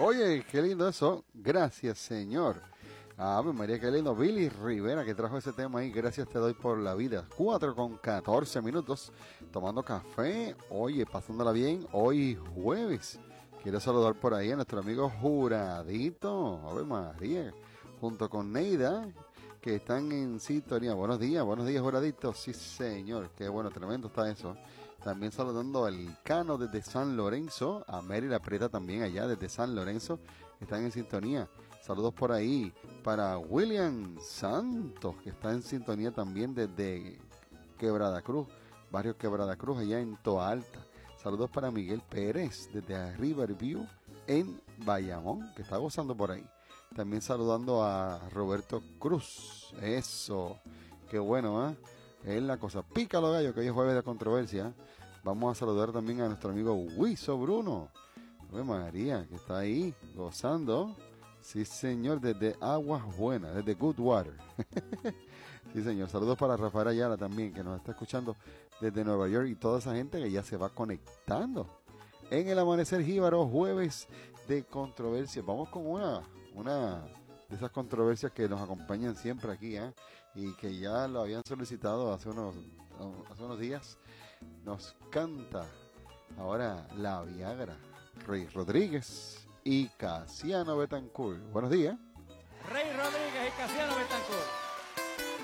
Oye, qué lindo eso. Gracias, Señor. Ave María, qué lindo. Billy Rivera que trajo ese tema ahí. Gracias te doy por la vida. 4:14, tomando café. Oye, pasándola bien. Hoy jueves. Quiero saludar por ahí a nuestro amigo Juradito. Ave María. Junto con Neida, que están en sintonía. Buenos días, Juradito. Sí, señor. Qué bueno, tremendo está eso. También saludando al Cano desde San Lorenzo, a Mary La Prieta también allá desde San Lorenzo, están en sintonía. Saludos por ahí para William Santos, que está en sintonía también desde Quebrada Cruz, barrio Quebrada Cruz, allá en Toa Alta. Saludos para Miguel Pérez desde Riverview en Bayamón, que está gozando por ahí. También saludando a Roberto Cruz. Eso, qué bueno, ¿eh? Es la cosa. Pícalo gallo, que hoy es jueves de controversia. Vamos a saludar también a nuestro amigo Wiso Bruno. Ave María, que está ahí gozando. Sí, señor, desde Aguas Buenas, desde Good Water. Sí, señor. Saludos para Rafael Ayala también, que nos está escuchando desde Nueva York y toda esa gente que ya se va conectando. En el Amanecer Jíbaro, jueves de controversia. Vamos con una de esas controversias que nos acompañan siempre aquí, y que ya lo habían solicitado hace unos días. Nos canta ahora la Viagra, Rey Rodríguez y Casiano Betancourt. Buenos días. Rey Rodríguez y Casiano